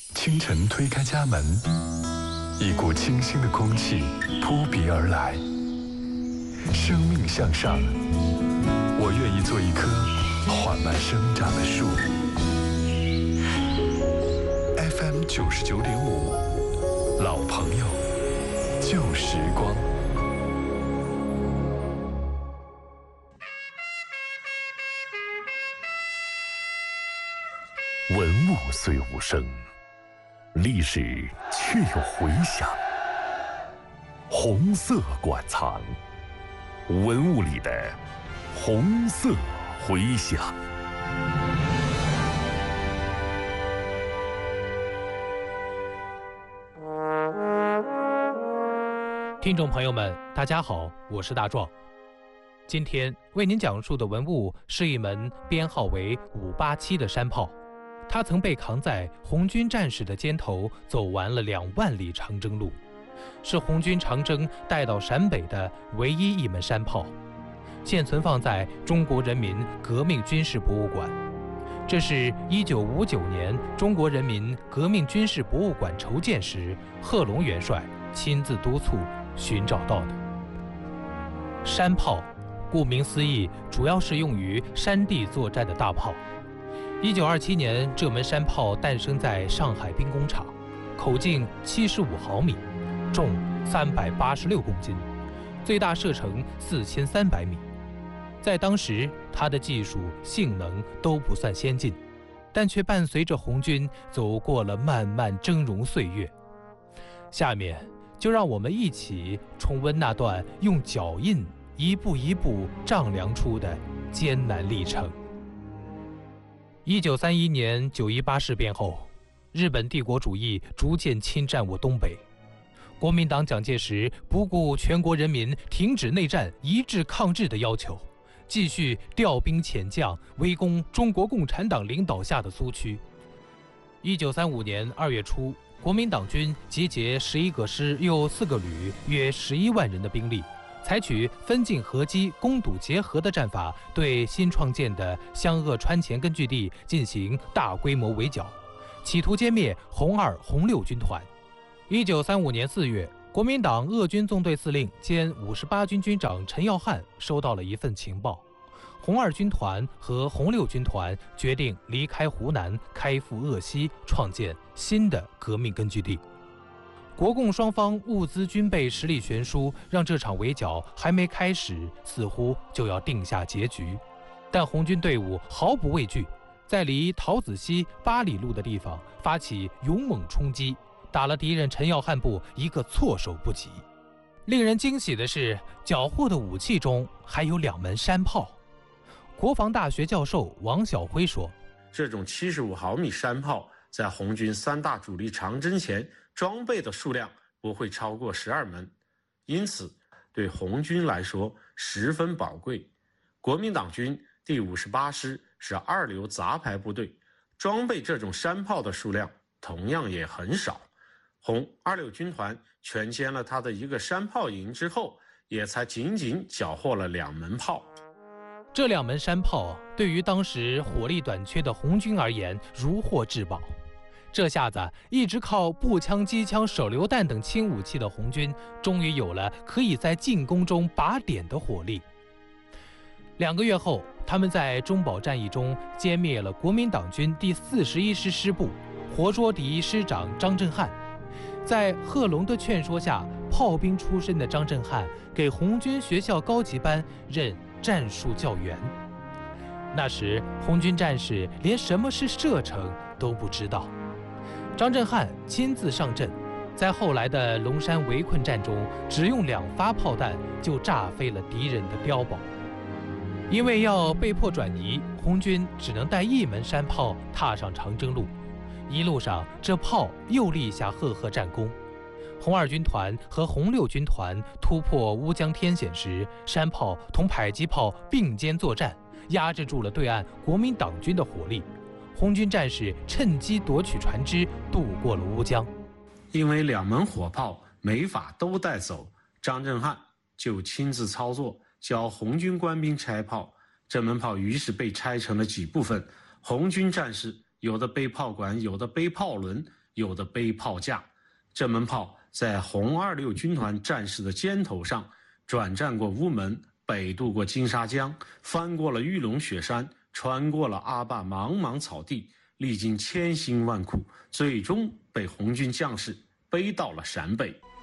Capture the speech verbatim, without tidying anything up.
清晨推开家门，一股清新的空气扑鼻而来。生命向上，我愿意做一棵缓慢生长的树。F M 九十九点五，老朋友，旧时光。 文物虽无声，历史却有回响。红色馆藏，文物里的红色回响。 听众朋友们，大家好，我是大壮。今天为您讲述的文物是一门编号为五八七的山炮，它曾被扛在红军战士的肩头，走完了两万里长征路，是红军长征带到陕北的唯一一门山炮，现存放在中国人民革命军事博物馆。这是一九五九年中国人民革命军事博物馆筹建时，贺龙元帅亲自督促寻找到的。山炮顾名思义，主要是用于山地作战的大炮。一九二七年，这门山炮诞生在上海兵工厂，口径七十五毫米，重三百八十六公斤，最大射程四千三百米。在当时，它的技术性能都不算先进，但却伴随着红军走过了漫漫峥嵘岁月。下面就让我们一起重温那段用脚印一步一步丈量出的艰难历程。一九三一年九一八事变后，日本帝国主义逐渐侵占我东北。国民党蒋介石不顾全国人民停止内战、一致抗日的要求，继续调兵遣将，围攻中国共产党领导下的苏区。一九三五年二月初，国民党军集结十一个师又四个旅，约十一万人的兵力，采取分进合击、攻堵结合的战法，对新创建的湘鄂川黔根据地进行大规模围剿，企图歼灭红二、红六军团。一九三五年四月，国民党鄂军纵队司令兼五十八军军长陈耀汉收到了一份情报，红二军团和红六军团决定离开湖南，开赴鄂西，创建新的革命根据地。国共双方物资军备实力悬殊，让这场围剿还没开始，似乎就要定下结局。但红军队伍毫不畏惧，在离桃子溪八里路的地方发起勇猛冲击，打了敌人陈耀汉部一个措手不及。令人惊喜的是，缴获的武器中还有两门山炮。国防大学教授王晓辉说， 这种七十五毫米山炮在红军三大主力长征前装备的数量不会超过十二门，因此对红军来说十分宝贵。国民党军第五十八师是二流杂牌部队，装备这种山炮的数量同样也很少。红二六军团全歼了他的一个山炮营之后，也才仅仅缴获了两门炮。 这两门山炮对于当时火力短缺的红军而言如获至宝。这下子，一直靠步枪、机枪、手榴弹等轻武器的红军，终于有了可以在进攻中拔点的火力。两个月后，他们在中保战役中歼灭了国民党军第四十一师师部，活捉第一师长张震撼。在贺龙的劝说下，炮兵出身的张震撼给红军学校高级班任战术教员。那时，红军战士连什么是射程都不知道。张震撼亲自上阵，在后来的龙山围困战中，只用两发炮弹就炸飞了敌人的碉堡。因为要被迫转移，红军只能带一门山炮踏上长征路。一路上，这炮又立下赫赫战功。红二军团和红六军团突破乌江天险时，山炮同迫击炮并肩作战，压制住了对岸国民党军的火力。红军战士趁机夺取船只，渡过了乌江。 因为两门火炮没法都带走，张震撼就亲自操作，教红军官兵拆炮。这门炮于是被拆成了几部分，红军战士有的背炮管，有的背炮轮， 有的背炮架。这门炮在红二六军团战士的肩头上，转战过乌门，北渡过金沙江，翻过了玉龙雪山，穿过了阿坝茫茫草地，历经千辛万苦，最终被红军将士背到了陕北。